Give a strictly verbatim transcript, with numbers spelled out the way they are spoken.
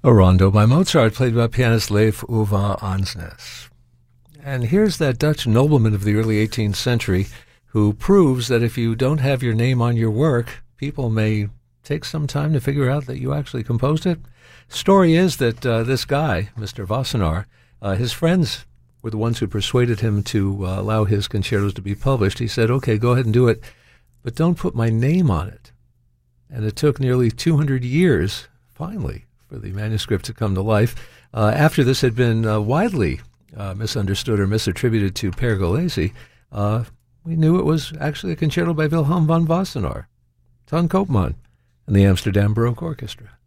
A rondo by Mozart, played by pianist Leif Ove Ansnes. And here's that Dutch nobleman of the early eighteenth century who proves that if you don't have your name on your work, people may take some time to figure out that you actually composed it. Story is that uh, this guy, Mister Wassenaar, uh, his friends were the ones who persuaded him to uh, allow his concertos to be published. He said, okay, go ahead and do it, but don't put my name on it. And it took nearly two hundred years, finally, for the manuscript to come to life. Uh, after this had been uh, widely uh, misunderstood or misattributed to Pergolesi, uh, we knew it was actually a concerto by Wilhelm von Wassenaar, Ton Koopman, and the Amsterdam Baroque Orchestra.